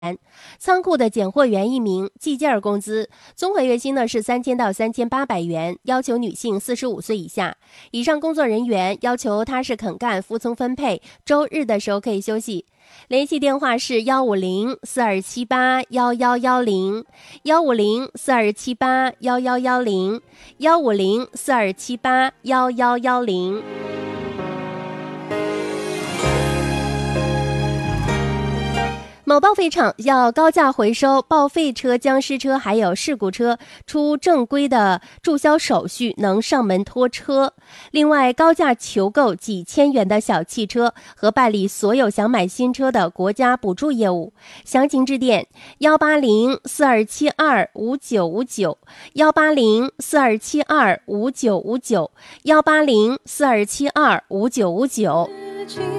仓库的拣货员1名，计件工资综合月薪呢是3000到3800元，要求女性45岁以下。以上工作人员要求踏实肯干，服从分配，周日的时候可以休息。联系电话是150-4278-1110 150-4278-1110 150-4278-1110。某报废厂要高价回收报废车、僵尸车还有事故车，出正规的注销手续，能上门拖车。另外，高价求购几千元的小汽车和办理所有想买新车的国家补助业务。详情致电180-4272-5959 180-4272-5959 180-4272-5959。